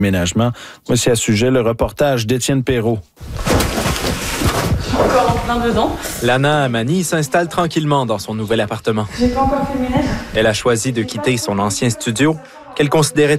Ménagement. Voici à ce sujet le reportage d'Étienne Perrault. Encore en plein dedans. Lana Amani s'installe tranquillement dans son nouvel appartement. J'ai pas encore fait le ménage. Elle a choisi de quitter son ancien studio qu'elle considérait